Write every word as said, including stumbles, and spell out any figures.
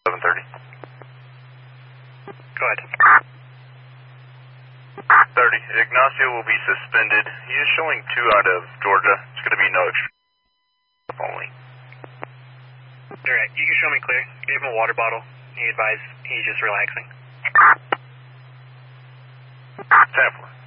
seven thirty. Go ahead. thirty. Ignacio will be suspended. He is showing two out of Georgia. It's going to be no extra only. Alright, you can show me clear. Gave him a water bottle. He advised he's just relaxing. ten four.